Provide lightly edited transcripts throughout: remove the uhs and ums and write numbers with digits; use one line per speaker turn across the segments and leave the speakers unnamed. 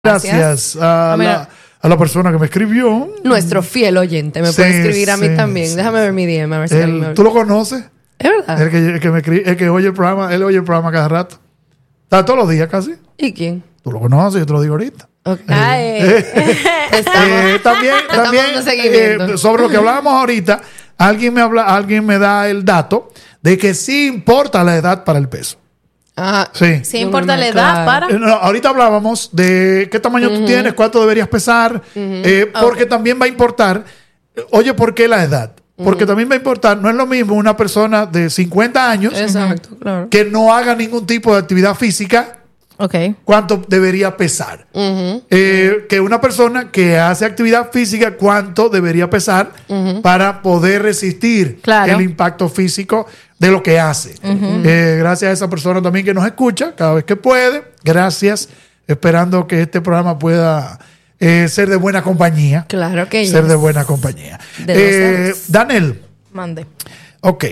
Gracias a la persona que me escribió.
Nuestro fiel oyente. Me puede escribir a mí también. Déjame ver mi DM. A ver si
¿Tú lo conoces?
Es verdad.
El que oye el programa, él oye el programa cada rato. Está todos los días casi.
¿Y quién?
Tú lo conoces, yo te lo digo ahorita.
Okay.
También sobre lo que hablábamos ahorita, alguien me da el dato de que sí importa la edad para el peso.
Ajá.
Sí importa la edad para...
ahorita hablábamos de qué tamaño tú tienes, cuánto deberías pesar, porque también va a importar, oye, ¿por qué la edad? Porque también va a importar, no es lo mismo una persona de 50 años
Exacto, claro,
que no haga ningún tipo de actividad física, cuánto debería pesar. Que una persona que hace actividad física, cuánto debería pesar para poder resistir el impacto físico de lo que hace. Gracias a esa persona también que nos escucha cada vez que puede. Gracias. Esperando que este programa pueda ser de buena compañía.
Claro que
ser de buena compañía. Daniel.
Mande.
Ok.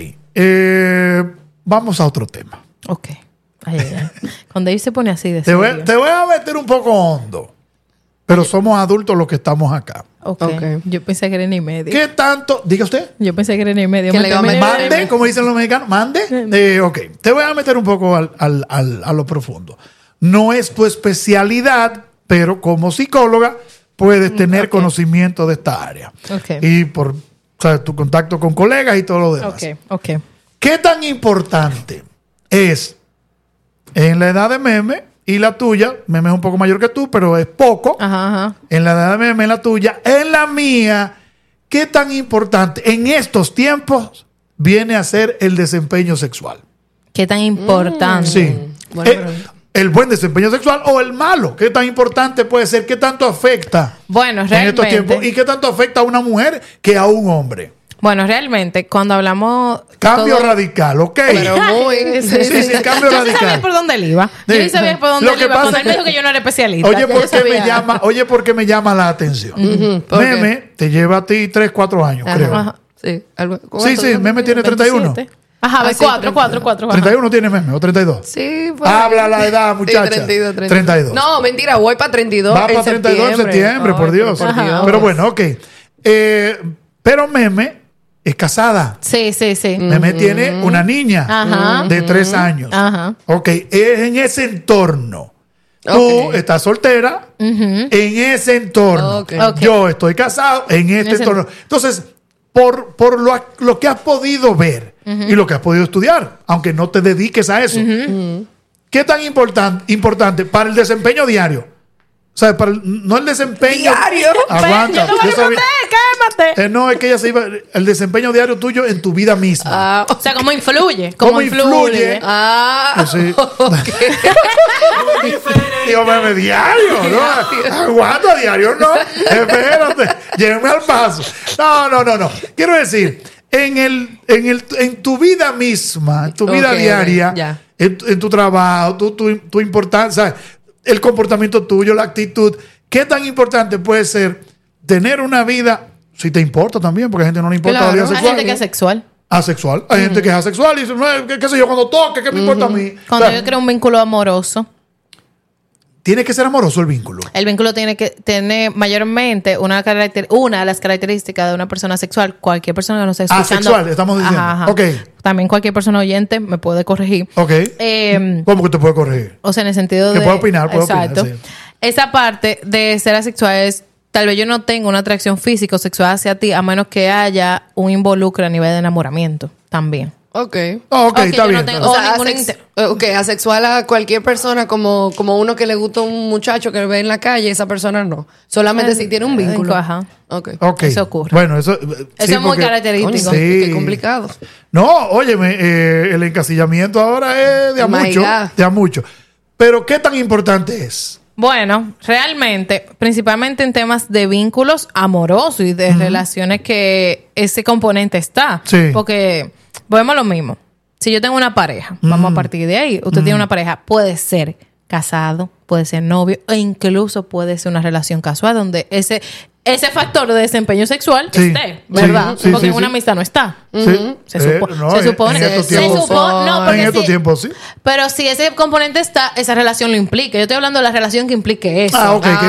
Vamos a otro tema.
Ok. Ay. Cuando él se pone así de
te voy a meter un poco hondo. Pero somos adultos los que estamos acá.
Okay. Yo pensé que era ni medio.
¿Qué tanto? Diga usted.
Yo pensé que era ni medio.
Mande, como dicen los mexicanos. Mande. Ok. Te voy a meter un poco a lo profundo. No es tu especialidad, pero como psicóloga puedes tener conocimiento de esta área. Y por tu contacto con colegas y todo lo demás. ¿Qué tan importante es en la edad de Meme y la tuya? Meme es un poco mayor que tú, pero es poco. En la edad de Meme, en la tuya, en la mía, ¿qué tan importante en estos tiempos viene a ser el desempeño sexual?
¿Qué tan importante?
Sí. El buen desempeño sexual o el malo. ¿Qué tan importante puede ser? ¿Qué tanto afecta
realmente,
en estos tiempos? ¿Y qué tanto afecta a una mujer que a un hombre?
Bueno, realmente, cuando hablamos...
Cambio radical, ¿ok?
Pero muy...
Sí, cambio radical.
Yo sabía por dónde él iba. Yo ni sabía por dónde él iba. Cuando él me dijo que yo no era especialista.
Oye, ¿por qué me llama la atención? Meme te lleva a ti 3, 4 años, creo. Sí, Meme tiene 31.
4.
31 tiene Meme, o 32.
Sí,
habla la edad, muchacha.
32. No, mentira, voy para 32.
Va para 32 en septiembre, por Dios. Pero bueno, ok. Pero Meme es casada.
Sí.
Meme tiene una niña de 3 años. Ok, es en ese entorno. Tú estás soltera en ese entorno. Yo estoy casado en este entorno. Entonces, por lo que has podido ver y lo que has podido estudiar, aunque no te dediques a eso, ¿qué tan importante para el desempeño diario? O sea, no el desempeño
diario.
Aguanta.
Cálmate.
No, es que ella se iba. El desempeño diario tuyo en tu vida misma.
O sea, ¿cómo influye?
¿Cómo influye?
Sí.
Digo, Meme, diario, ¿no? Aguanta, diario, no. Espérate, llévame al paso. No. Quiero decir, en tu vida misma, en tu vida diaria, en tu trabajo, tu importancia, el comportamiento tuyo, la actitud, ¿qué tan importante puede ser tener una vida, si te importa también, porque a gente no le importa la vida sexual?
Hay gente que es sexual.
Asexual. Hay gente que es asexual y dice, qué sé yo, cuando toque, ¿qué me importa a mí?
Cuando yo creo un vínculo amoroso.
Tiene que ser amoroso el vínculo.
El vínculo tiene que tener mayormente una de las características de una persona sexual. Cualquier persona que nos esté escuchando.
Asexual, estamos diciendo. Okay.
También cualquier persona oyente me puede corregir.
¿Cómo que te puede corregir?
O sea, en el sentido
que puedo opinar.
Exacto. Sí. Esa parte de ser asexual es, tal vez yo no tengo una atracción física o sexual hacia ti, a menos que haya un involucro a nivel de enamoramiento también.
Ok,
está bien.
No asexual a cualquier persona como uno que le gusta un muchacho que ve en la calle, esa persona no. Solamente si tiene un vínculo.
Okay.
Eso ocurre.
Bueno, eso
es muy característico.
Qué complicado.
No, óyeme, el encasillamiento ahora es de a mucho. Pero ¿qué tan importante es?
Bueno, realmente, principalmente en temas de vínculos amorosos y de relaciones que ese componente está.
Sí.
Porque, vemos lo mismo. Si yo tengo una pareja, vamos a partir de ahí. Usted tiene una pareja, puede ser casado, puede ser novio, e incluso puede ser una relación casual donde ese factor de desempeño sexual
Sí,
esté, ¿verdad?
sí, sí,
porque
sí,
en una
sí.
amistad no está.
Sí.
Se supone.
En estos
Se
tiempos,
supone. No, porque
en estos tiempos, sí.
Pero si ese componente está, esa relación lo implica. Yo estoy hablando de la relación que implique eso.
Ah, ok.